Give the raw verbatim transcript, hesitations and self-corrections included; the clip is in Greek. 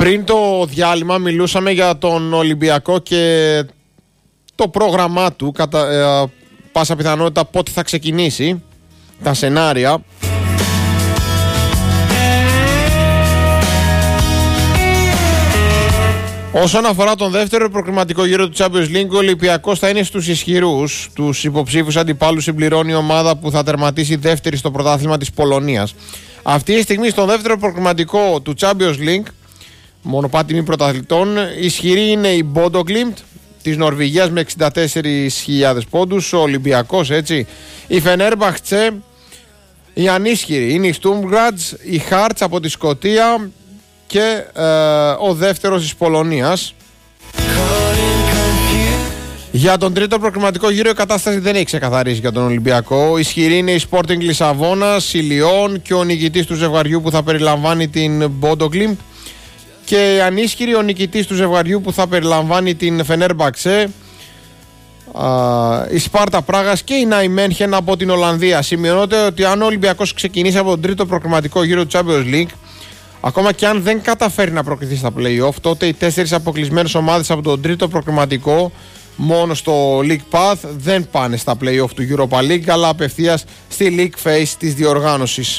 Πριν το διάλειμμα μιλούσαμε για τον Ολυμπιακό και το πρόγραμμά του, κατά ε, πάσα πιθανότητα πότε θα ξεκινήσει, τα σενάρια. Όσον αφορά τον δεύτερο προκριματικό γύρο του Champions League, ο Ολυμπιακός θα είναι στους ισχυρούς. Τους υποψήφιους αντιπάλους συμπληρώνει η ομάδα που θα τερματίσει δεύτερη στο πρωτάθλημα της Πολωνίας. Αυτή τη στιγμή στο δεύτερο προκριματικό του Champions League, μονοπάτι μη πρωταθλητών, ισχυρή είναι η Bodo Glimt της Νορβηγίας με εξήντα τέσσερις χιλιάδες πόντους, ο Ολυμπιακός έτσι, η Fenerbahce, η ανίσχυρη είναι η Sturm Graz, η Hearts από τη Σκωτία και ε, ο δεύτερος της Πολωνίας. Για τον τρίτο προκριματικό γύρο η κατάσταση δεν έχει ξεκαθαρίσει για τον Ολυμπιακό. Ισχυρή είναι η Sporting Λισαβόνας, η Λιόν και ο νικητής του ζευγαριού που θα περιλαμβάνει την Bodo Glimt, και ανίσχυρη ο νικητής του ζευγαριού που θα περιλαμβάνει την Fenerbahce, η Σπάρτα Πράγας και η Νάιμενχεν από την Ολλανδία. Σημειώνεται ότι αν ο Ολυμπιακός ξεκινήσει από τον τρίτο προκριματικό γύρο του Champions League, ακόμα και αν δεν καταφέρει να προκριθεί στα play-off, τότε οι τέσσερις αποκλεισμένες ομάδες από τον τρίτο προκριματικό μόνο στο League Path δεν πάνε στα play-off του Europa League, αλλά απευθείας στη League Phase της διοργάνωσης.